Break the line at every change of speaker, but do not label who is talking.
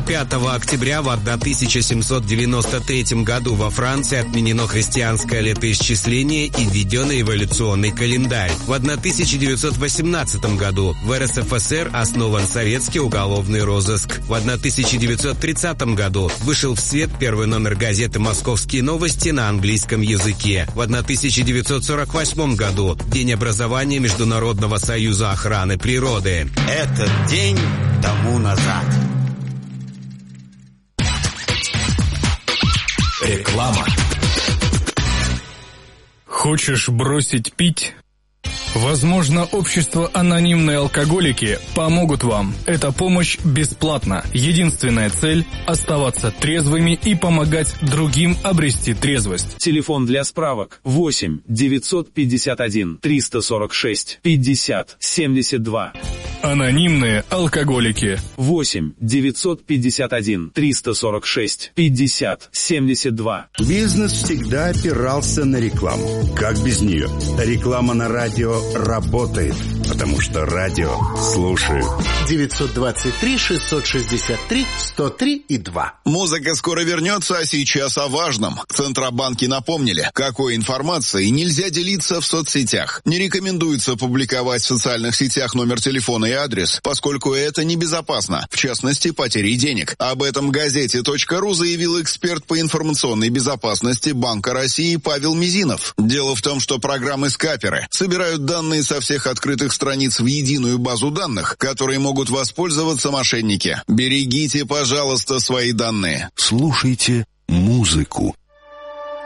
5 октября в 1793 году во Франции отменено христианское летоисчисление и введен эволюционный календарь. В 1918 году в РСФСР основан советский уголовный розыск. В 1930 году вышел в свет первый номер газеты «Московские новости» на английском языке. В 1948 году День образования Международного союза охраны природы.
Этот день тому назад.
Реклама. Хочешь бросить пить? Возможно, общество «Анонимные алкоголики» помогут вам. Эта помощь бесплатна. Единственная цель – оставаться трезвыми и помогать другим обрести трезвость.
Телефон для справок 8 951 346 50 72.
Анонимные алкоголики.
8 951 346 50 72.
Бизнес всегда опирался на рекламу. Как без нее? Реклама на радио работает, потому что радио слушают.
923-663-103-2.
Музыка скоро вернется, а сейчас о важном. Центробанки напомнили, какой информацией нельзя делиться в соцсетях. Не рекомендуется публиковать в социальных сетях номер телефона и адрес, поскольку это небезопасно, в частности, потери денег. Об этом газете.ру заявил эксперт по информационной безопасности Банка России Павел Мизинов. Дело в том, что программы-скаперы собирают данные со всех открытых страниц в единую базу данных, которой могут воспользоваться мошенники. Берегите, пожалуйста, свои данные.
Слушайте музыку.